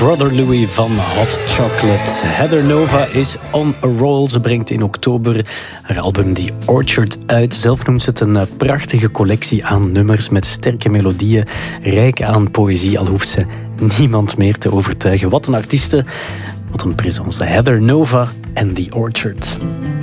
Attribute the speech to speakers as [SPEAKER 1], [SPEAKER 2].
[SPEAKER 1] Brother Louie van Hot Chocolate. Heather Nova is on a roll. Ze brengt in oktober haar album The Orchard uit. Zelf noemt ze het een prachtige collectie aan nummers met sterke melodieën, rijk aan poëzie, al hoeft ze niemand meer te overtuigen. Wat een artieste, wat een présence. Heather Nova en The Orchard.